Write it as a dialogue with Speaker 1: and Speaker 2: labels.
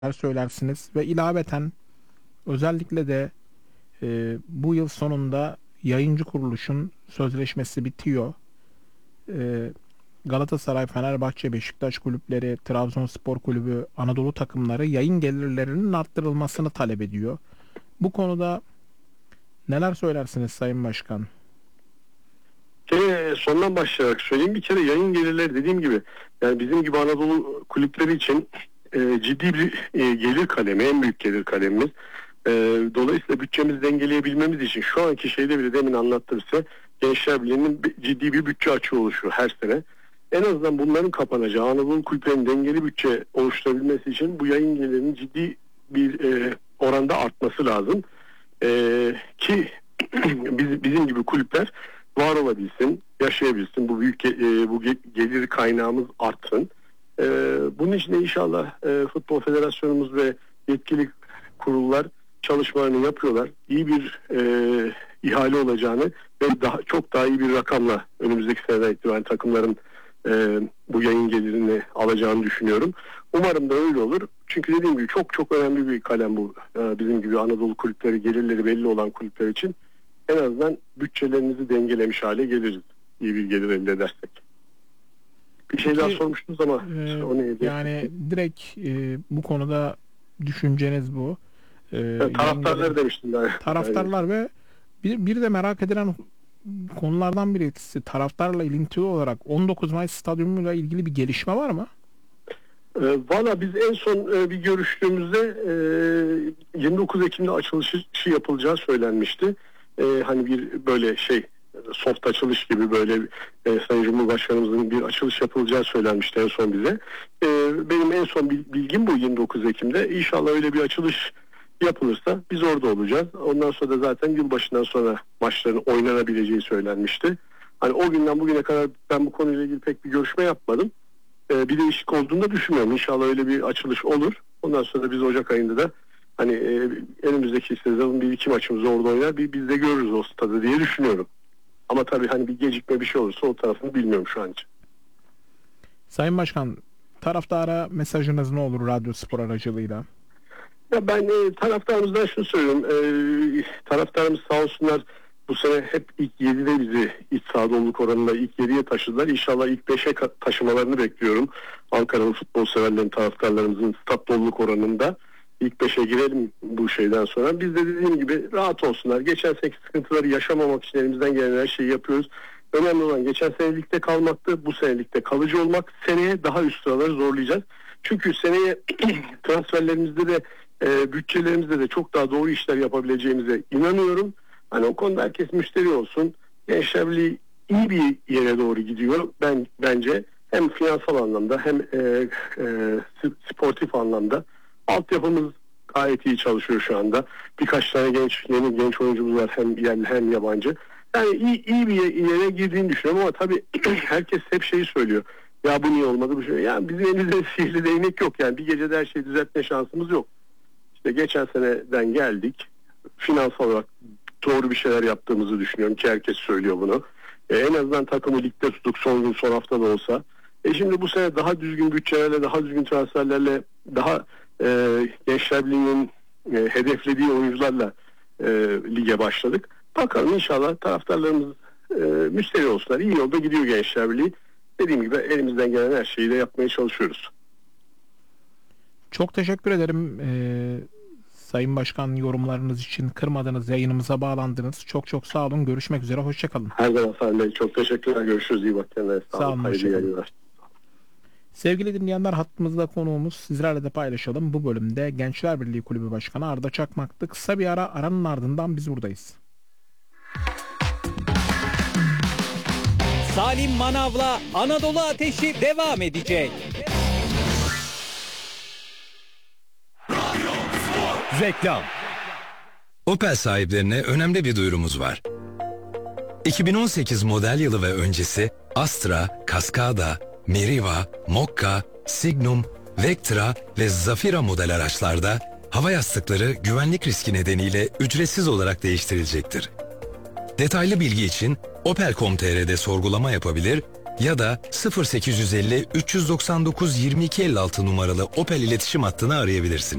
Speaker 1: söylersiniz ve ilaveten özellikle de bu yıl sonunda yayıncı kuruluşun sözleşmesi bitiyor. E, Galatasaray, Fenerbahçe, Beşiktaş kulüpleri, Trabzonspor Kulübü, Anadolu takımları yayın gelirlerinin arttırılmasını talep ediyor. Bu konuda neler söylersiniz Sayın Başkan?
Speaker 2: Sondan başlayarak söyleyeyim. Bir kere yayın gelirleri dediğim gibi, yani bizim gibi Anadolu kulüpleri için ciddi bir gelir kalemi, en büyük gelir kalemimiz. Dolayısıyla bütçemizi dengeleyebilmemiz için şu anki şeyde bile demin anlattım size, Gençler Birliği'nin ciddi bir bütçe açığı oluşuyor her sene. En azından bunların kapanacağı, Anadolu kulüplerinin dengeli bütçe oluşturabilmesi için bu yayın gelirinin ciddi bir oranda artması lazım. Ki bizim gibi kulüpler var olabilsin, yaşayabilsin, bu büyük gelir kaynağımız artsın. Bunun için de inşallah Futbol Federasyonumuz ve yetkili kurullar çalışmalarını yapıyorlar. İyi bir ihale olacağını ve çok daha iyi bir rakamla önümüzdeki seneden itibaren takımların bu yayın gelirini alacağını düşünüyorum. Umarım da öyle olur. Çünkü dediğim gibi çok çok önemli bir kalem bu. Bizim gibi Anadolu kulüpleri, gelirleri belli olan kulüpler için en azından bütçelerinizi dengelemiş hale geliriz. İyi bir gelir elde edersek. Bir şey daha sormuştunuz ama o neydi?
Speaker 1: Yani direkt bu konuda düşünceniz bu.
Speaker 2: Taraftarları demiştim ben.
Speaker 1: Taraftarlar ve bir de merak edilen konulardan birisi, taraftarla ilintili olarak 19 Mayıs stadyumuyla ilgili bir gelişme var mı?
Speaker 2: Valla biz en son bir görüştüğümüzde 29 Ekim'de açılışı yapılacağı söylenmişti. Hani bir böyle soft açılış gibi böyle Sayın Cumhurbaşkanımızın bir açılış yapılacağı söylenmişti en son bize. Benim en son bilgim bu 29 Ekim'de. İnşallah öyle bir açılış yapılırsa biz orada olacağız. Ondan sonra da zaten yılbaşından sonra maçların oynanabileceği söylenmişti. Hani o günden bugüne kadar ben bu konuyla ilgili pek bir görüşme yapmadım. Bir değişik olduğunu da düşünmüyorum. İnşallah öyle bir açılış olur. Ondan sonra da biz Ocak ayında da hani önümüzdeki sezonun bir iki maçımızı orada oynar. Biz de görürüz o stadı diye düşünüyorum. Ama tabii hani bir gecikme bir şey olursa o tarafını bilmiyorum şu an için.
Speaker 1: Sayın Başkan, taraftara mesajınız ne olur Radyo Spor aracılığıyla?
Speaker 2: Ya ben taraftarımızdan şunu söylüyorum. Taraftarımız sağ olsunlar, bu sene hep ilk 7'de bizi iç saha doluluk oranında ilk 7'ye taşıdılar. İnşallah ilk 5'e taşımalarını bekliyorum. Ankara'nın futbol severlerin, taraftarlarımızın stat doluluk oranında ilk 5'e girelim bu şeyden sonra. Biz de dediğim gibi rahat olsunlar. Geçen seneki sıkıntıları yaşamamak için elimizden gelen her şeyi yapıyoruz. Önemli olan geçen sene ligde kalmaktı. Bu sene ligde kalıcı olmak. Seneye daha üst sıraları zorlayacağız. Çünkü seneye transferlerimizde de bütçelerimizde de çok daha doğru işler yapabileceğimize inanıyorum. Hani o konuda herkes müşteri olsun. Gençler Birliği iyi bir yere doğru gidiyor bence. Hem finansal anlamda hem sportif anlamda. Altyapımız gayet iyi çalışıyor şu anda. Birkaç tane yeni genç oyuncumuz var, hem yerli hem yabancı. Yani iyi bir yere girdiğini düşünüyorum ama tabii herkes hep şeyi söylüyor. Ya bu niye olmadı bu şey. Yani bizim elimizde sihirli değnek yok, yani bir gecede her şeyi düzeltme şansımız yok. İşte geçen seneden geldik. Finansal olarak doğru bir şeyler yaptığımızı düşünüyorum ki herkes söylüyor bunu. En azından takımı ligde tutup son gün son hafta da olsa. Şimdi bu sene daha düzgün bütçelerle, daha düzgün transferlerle, daha Gençler Birliği'nin hedeflediği oyuncularla lige başladık. Bakalım inşallah taraftarlarımız müşteri olsunlar. İyi yolda gidiyor Gençler Birliği. Dediğim gibi elimizden gelen her şeyi de yapmaya çalışıyoruz.
Speaker 1: Çok teşekkür ederim Sayın Başkan, yorumlarınız için. Kırmadınız, yayınımıza bağlandınız. Çok çok sağ olun. Görüşmek üzere. Hoşçakalın.
Speaker 2: Her zaman Sayın Bey. Çok teşekkürler. Görüşürüz. İyi bak kendine.
Speaker 1: Sağ olun.
Speaker 2: Hoşçakalın.
Speaker 1: Sevgili dinleyenler, hattımızda konuğumuz, sizlerle de paylaşalım. Bu bölümde Gençler Birliği Kulübü Başkanı Arda Çakmak'tı. Kısa bir aranın ardından biz buradayız.
Speaker 3: Salim Manav'la Anadolu Ateşi devam edecek.
Speaker 4: Reklam. Opel sahiplerine önemli bir duyurumuz var. 2018 model yılı ve öncesi Astra, Cascada, Meriva, Mokka, Signum, Vectra ve Zafira model araçlarda hava yastıkları güvenlik riski nedeniyle ücretsiz olarak değiştirilecektir. Detaylı bilgi için Opel.com.tr'de sorgulama yapabilir ya da 0850 399 2256 numaralı Opel iletişim hattını arayabilirsiniz.